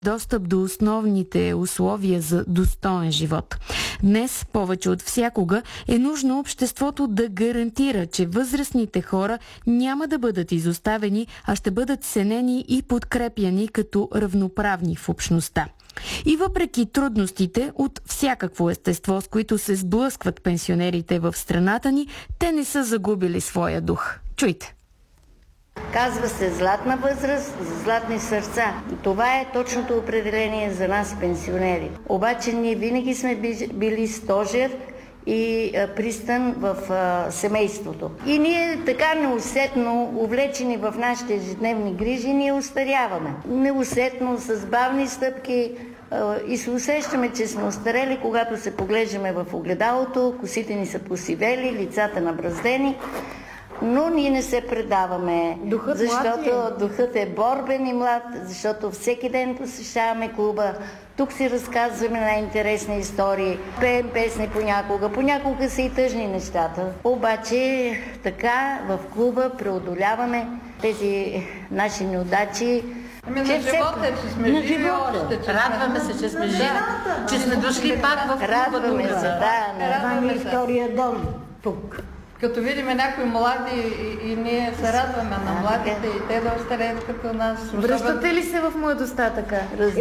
достъп до основните условия за достоен живот. Днес, повече от всякога, е нужно обществото да гарантира, че възрастните хора няма да бъдат изоставени, а ще бъдат ценени и подкрепяни като равноправни в общността. И въпреки трудностите от всякакво естество, с които се сблъскват пенсионерите в страната ни, те не са загубили своя дух. Чуйте! Казва се златна възраст за златни сърца. Това е точното определение за нас, пенсионери. Обаче ние винаги сме били стожер и пристан в семейството. И ние така неусетно, увлечени в нашите ежедневни грижи, ние остаряваме. Неусетно, с бавни стъпки и се усещаме, че сме остарели, когато се поглеждаме в огледалото, косите ни са посивели, лицата набраздени. Но ние не се предаваме, защото духът е борбен и млад, защото всеки ден посещаваме клуба, тук си разказваме най-интересни истории, пеем песни понякога са и тъжни нещата. Обаче така в клуба преодоляваме тези наши неудачи. На живота е, че сме живи още. Радваме се, че сме живи, че сме дошли пак в клуба. Радваме се, да. Радваме втория дом тук. Като видим някои млади и ние се радваме на младите и те да остареят като нас. Връщате ли се в младостта така?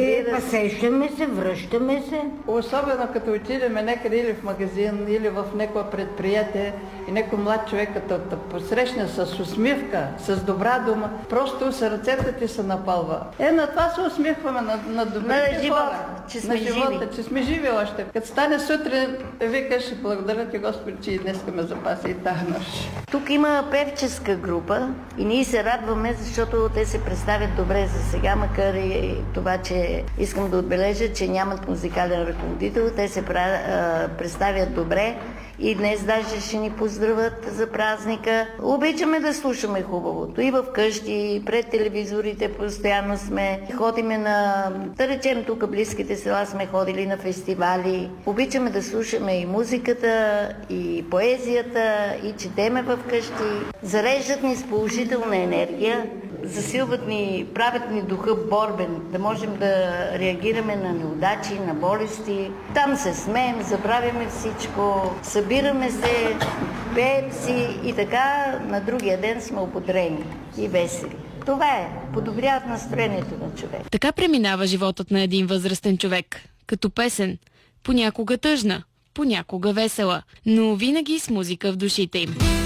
Връщаме се. Особено като отидем някъде или в магазин, или в някое предприятие и някой млад човек като те посрещне с усмивка, с добра дума, просто сърцето ти се напълва. На това се усмихваме, на добрите хора. Че сме живота, че сме живи още. Като стане сутрин, викаш, благодаря ти Господи, че и днес ме запаси и тази нощ. Тук има певческа група и ние се радваме, защото те се представят добре за сега, макар и това, че искам да отбележа, че нямат музикален ръководител, те се представят добре. И днес даже ще ни поздравят за празника. Обичаме да слушаме хубавото. И в къщи, и пред телевизорите постоянно сме. Ходиме да речем тук близките села сме ходили на фестивали. Обичаме да слушаме и музиката, и поезията, и четеме в къщи. Зареждат ни с положителна енергия. Засилват ни, правят ни духа борбен, да можем да реагираме на неудачи, на болести. Там се смеем, забравяме всичко, събираме се, пеем си и така на другия ден сме ободрени и весели. Това е, подобряват настроението на човек. Така преминава животът на един възрастен човек, като песен, понякога тъжна, понякога весела, но винаги с музика в душите им.